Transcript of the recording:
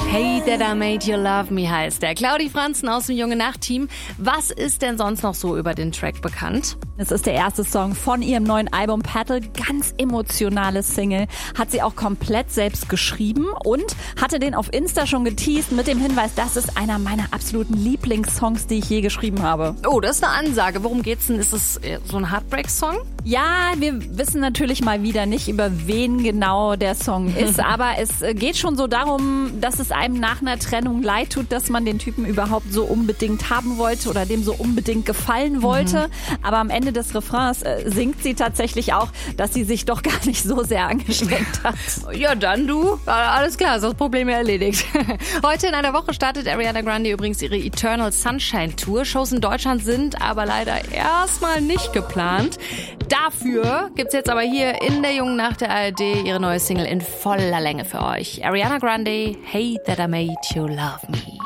Hey That I Made You Love Me heißt der. Claudi Franzen aus dem Junge Nacht-Team. Was ist denn sonst noch so über den Track bekannt? Es ist der erste Song von ihrem neuen Album Petal. Ganz emotionales Single. Hat sie auch komplett selbst geschrieben und hatte den auf Insta schon geteased mit dem Hinweis, das ist einer meiner absoluten Lieblingssongs, die ich je geschrieben habe. Oh, das ist eine Ansage. Worum geht's denn? Ist es so ein Heartbreak-Song? Ja, wir wissen natürlich mal wieder nicht, über wen genau der Song ist, aber es geht schon so darum, dass es einem nach einer Trennung leid tut, dass man den Typen überhaupt so unbedingt haben wollte oder dem so unbedingt gefallen wollte. Aber am Ende des Refrains singt sie tatsächlich auch, dass sie sich doch gar nicht so sehr angestrengt hat. Ja, dann du. Alles klar, ist das Problem erledigt. Heute in einer Woche startet Ariana Grande übrigens ihre Eternal Sunshine Tour. Shows in Deutschland sind aber leider erstmal nicht geplant. Dafür gibt's jetzt aber hier in der Jungen Nacht der ARD ihre neue Single in voller Länge für euch. Ariana Grande, Hey That I Made You Love Me.